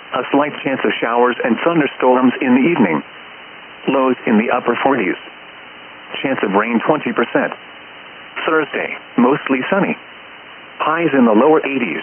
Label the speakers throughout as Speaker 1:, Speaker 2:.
Speaker 1: A slight chance of showers and thunderstorms in the evening. Lows in the upper 40s. Chance of rain 20%. Thursday, mostly sunny. Highs in the lower 80s.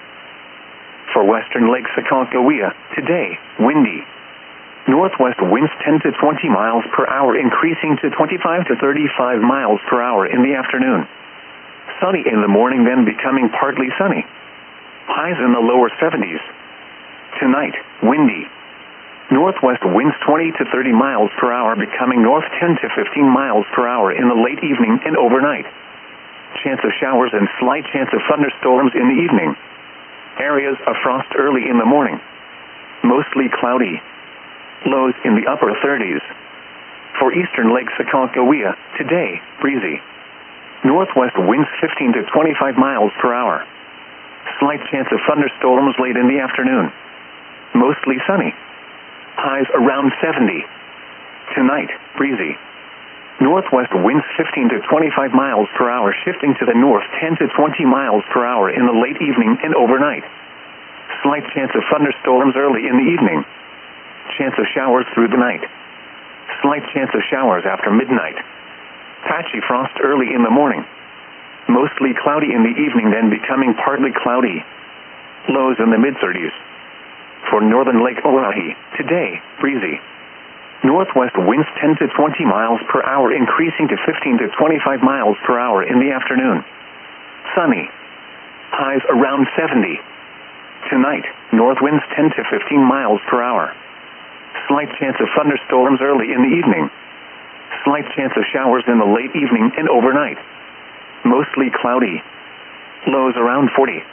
Speaker 1: For western Lake Sakakawea, today, windy. Northwest winds 10 to 20 miles per hour, increasing to 25 to 35 miles per hour in the afternoon. Sunny in the morning, then becoming partly sunny. Highs in the lower 70s. Tonight, windy. Northwest winds 20 to 30 miles per hour, becoming north 10 to 15 miles per hour in the late evening and overnight. Chance of showers and slight chance of thunderstorms in the evening. Areas of frost early in the morning. Mostly cloudy. Lows in the upper 30s. For eastern Lake Sakakawea, today, breezy. Northwest winds 15 to 25 miles per hour. Slight chance of thunderstorms late in the afternoon. Mostly sunny. Highs around 70. Tonight, breezy. Northwest winds 15 to 25 miles per hour, shifting to the north 10 to 20 miles per hour in the late evening and overnight. Slight chance of thunderstorms early in the evening. Chance of showers through the night. Slight chance of showers after midnight. Patchy frost early in the morning. Mostly cloudy in the evening, then becoming partly cloudy. Lows in the mid-30s. For northern Lake Oahe, today, breezy. Northwest winds 10 to 20 miles per hour, increasing to 15 to 25 miles per hour in the afternoon. Sunny. Highs around 70. Tonight, north winds 10 to 15 miles per hour. Slight chance of thunderstorms early in the evening. Slight chance of showers in the late evening and overnight. Mostly cloudy. Lows around 40.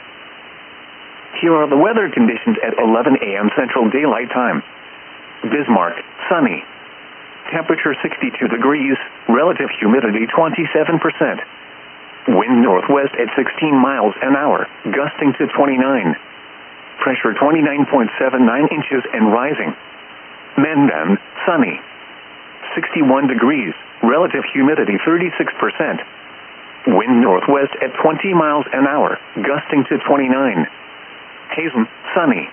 Speaker 1: Here are the weather conditions at 11 a.m. Central Daylight Time. Bismarck, sunny. Temperature 62 degrees, relative humidity 27%. Wind northwest at 16 miles an hour, gusting to 29. Pressure 29.79 inches and rising. Mendon, sunny. 61 degrees, relative humidity 36%. Wind northwest at 20 miles an hour, gusting to 29. Hazen, sunny.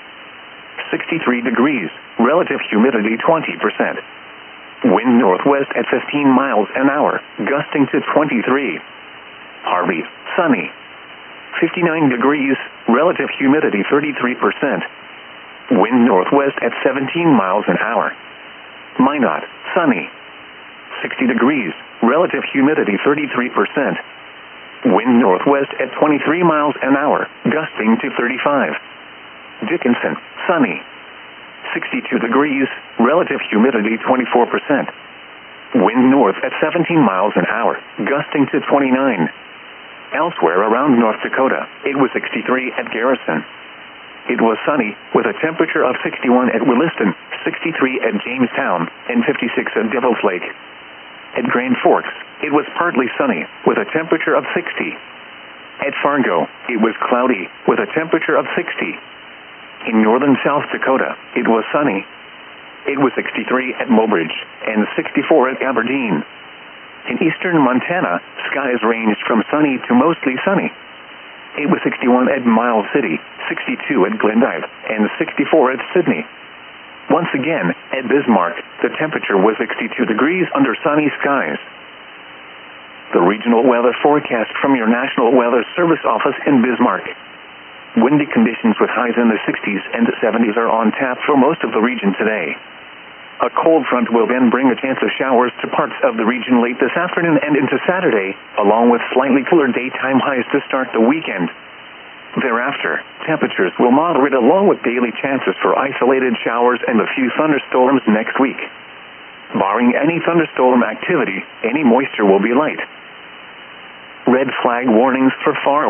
Speaker 1: 63 degrees, relative humidity 20%. Wind northwest at 15 miles an hour, gusting to 23. Harvey, sunny. 59 degrees, relative humidity 33%. Wind northwest at 17 miles an hour. Minot, sunny. 60 degrees, relative humidity 33%. Wind northwest at 23 miles an hour, gusting to 35. Dickinson, sunny. 62 degrees, relative humidity 24%. Wind north at 17 miles an hour, gusting to 29. Elsewhere around North Dakota, it was 63 at Garrison. It was sunny, with a temperature of 61 at Williston, 63 at Jamestown, and 56 at Devil's Lake. At Grand Forks, it was partly sunny, with a temperature of 60. At Fargo, it was cloudy, with a temperature of 60. In northern South Dakota, it was sunny. It was 63 at Mobridge, and 64 at Aberdeen. In eastern Montana, skies ranged from sunny to mostly sunny. It was 61 at Miles City, 62 at Glendive, and 64 at Sydney. Once again, at Bismarck, the temperature was 62 degrees under sunny skies. The regional weather forecast from your National Weather Service office in Bismarck. Windy conditions with highs in the 60s and 70s are on tap for most of the region today. A cold front will then bring a chance of showers to parts of the region late this afternoon and into Saturday, along with slightly cooler daytime highs to start the weekend. Thereafter, temperatures will moderate along with daily chances for isolated showers and a few thunderstorms next week. Barring any thunderstorm activity, any moisture will be light. Red flag warnings for far